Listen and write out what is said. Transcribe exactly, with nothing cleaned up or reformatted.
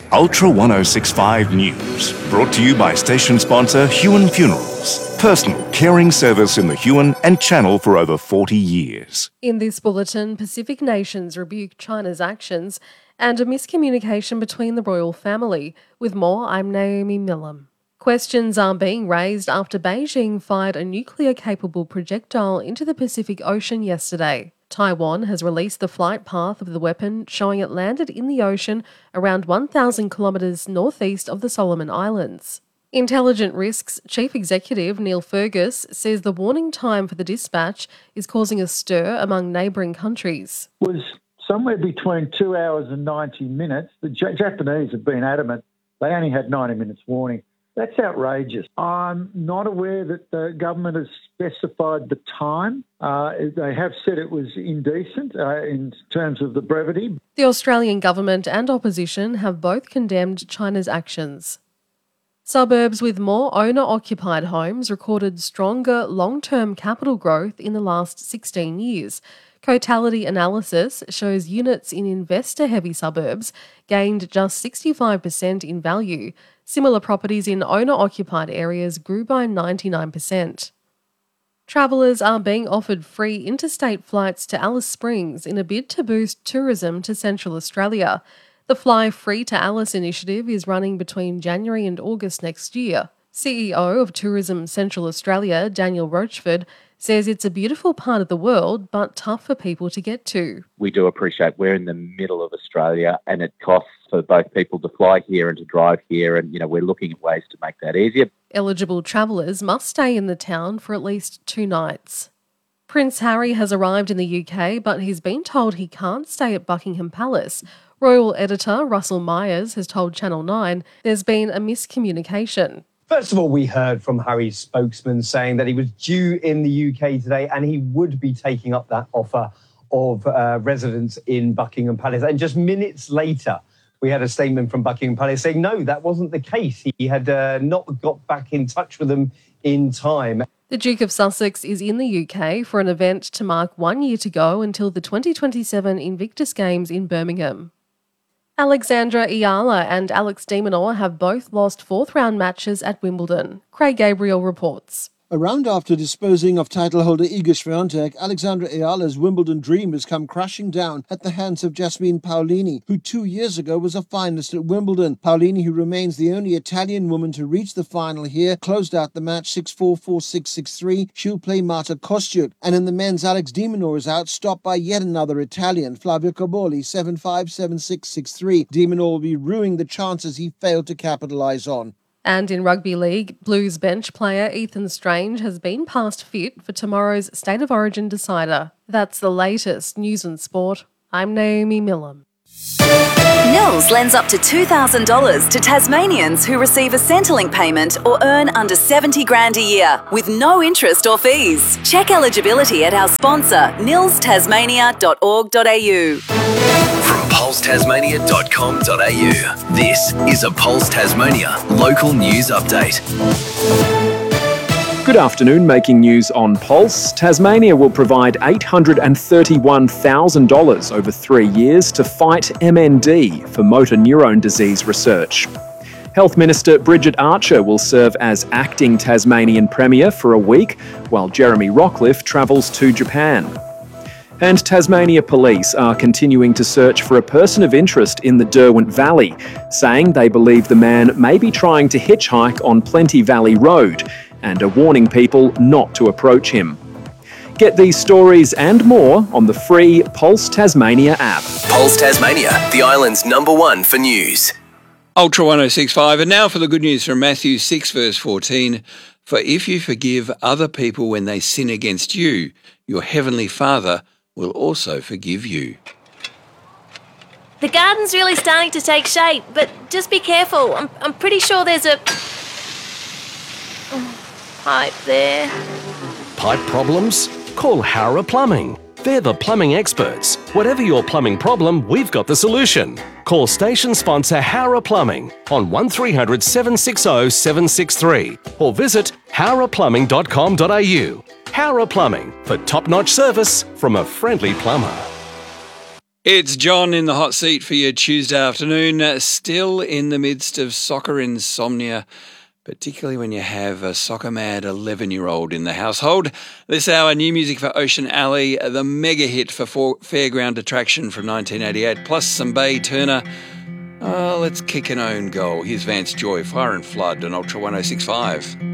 Ultra ten sixty-five News, brought to you by station sponsor Huon Funerals, personal caring service in the Huon and Channel for over forty years. In this bulletin, Pacific nations rebuke China's actions and a miscommunication between the royal family. With more, I'm Naomi Millam. Questions are being raised after Beijing fired a nuclear-capable projectile into the Pacific Ocean yesterday. Taiwan has released the flight path of the weapon, showing it landed in the ocean around one thousand kilometres northeast of the Solomon Islands. Intelligent Risk's chief executive, Neil Fergus, says the warning time for the dispatch is causing a stir among neighbouring countries. It was somewhere between two hours and ninety minutes. The J- Japanese have been adamant they only had ninety minutes warning. That's outrageous. I'm not aware that the government has specified the time. Uh, they have said it was indecent uh, in terms of the brevity. The Australian government and opposition have both condemned China's actions. Suburbs with more owner-occupied homes recorded stronger long-term capital growth in the last sixteen years. Cotality analysis shows units in investor-heavy suburbs gained just sixty-five percent in value. Similar properties in owner-occupied areas grew by ninety-nine percent. Travellers are being offered free interstate flights to Alice Springs in a bid to boost tourism to Central Australia. The Fly Free to Alice initiative is running between January and August next year. C E O of Tourism Central Australia, Daniel Rochford, says it's a beautiful part of the world, but tough for people to get to. We do appreciate we're in the middle of Australia and it costs for both people to fly here and to drive here, and, you know, we're looking at ways to make that easier. Eligible travellers must stay in the town for at least two nights. Prince Harry has arrived in the U K, but he's been told he can't stay at Buckingham Palace. Royal editor Russell Myers has told Channel nine there's been a miscommunication. First of all, we heard from Harry's spokesman saying that he was due in the U K today and he would be taking up that offer of uh, residence in Buckingham Palace. And just minutes later, we had a statement from Buckingham Palace saying, no, that wasn't the case. He had uh, not got back in touch with them in time. The Duke of Sussex is in the U K for an event to mark one year to go until the twenty twenty-seven Invictus Games in Birmingham. Alexandra Iala and Alex de Minaur have both lost fourth-round matches at Wimbledon. Craig Gabriel reports. A round after disposing of title holder Iga Swiatek, Alexandra Ayala's Wimbledon dream has come crashing down at the hands of Jasmine Paolini, who two years ago was a finalist at Wimbledon. Paolini, who remains the only Italian woman to reach the final here, closed out the match six four, four six, six three. She'll play Marta Kostyuk. And in the men's, Alex de Minaur is out, stopped by yet another Italian, Flavio Cobolli, seven five, seven six, six three. De Minaur will be ruining the chances he failed to capitalise on. And in rugby league, Blues bench player Ethan Strange has been passed fit for tomorrow's State of Origin decider. That's the latest news and sport. I'm Naomi Millam. Nils lends up to two thousand dollars to Tasmanians who receive a Centrelink payment or earn under seventy grand a year with no interest or fees. Check eligibility at our sponsor, nils tasmania dot org dot a u. From pulse tasmania dot com dot a u, this is a Pulse Tasmania local news update. Good afternoon. Making news on Pulse. Tasmania will provide eight hundred thirty-one thousand dollars over three years to fight M N D for motor neurone disease research. Health Minister Bridget Archer will serve as acting Tasmanian Premier for a week, while Jeremy Rockliff travels to Japan. And Tasmania Police are continuing to search for a person of interest in the Derwent Valley, saying they believe the man may be trying to hitchhike on Plenty Valley Road, and are warning people not to approach him. Get these stories and more on the free Pulse Tasmania app. Pulse Tasmania, the island's number one for news. Ultra ten sixty-five, and now for the good news from Matthew six verse fourteen. For if you forgive other people when they sin against you, your heavenly Father will also forgive you. The garden's really starting to take shape, but just be careful. I'm, I'm pretty sure there's a pipe there. Pipe problems? Call Howrah Plumbing. They're the plumbing experts. Whatever your plumbing problem, we've got the solution. Call station sponsor Howrah Plumbing on one three hundred, seven six zero, seven six three or visit howrah plumbing dot com dot a u. Howrah Plumbing, for top-notch service from a friendly plumber. It's John in the hot seat for your Tuesday afternoon, uh, still in the midst of soccer insomnia, particularly when you have a soccer-mad eleven-year-old in the household. This hour, new music for Ocean Alley, the mega hit for Fairground Attraction from nineteen eighty-eight, plus some Bay Turner. Oh, let's kick an own goal. Here's Vance Joy, Fire and Flood on Ultra one oh six point five.